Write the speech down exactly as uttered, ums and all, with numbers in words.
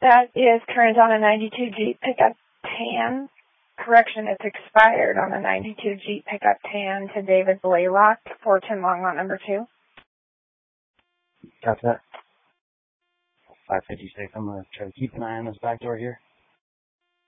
That is current on a ninety-two Jeep pickup tan. Correction, it's expired on a ninety-two Jeep pickup tan to David Blaylock, four ten Longmont number two. Got that. five fifty-six. I'm going to try to keep an eye on this back door here.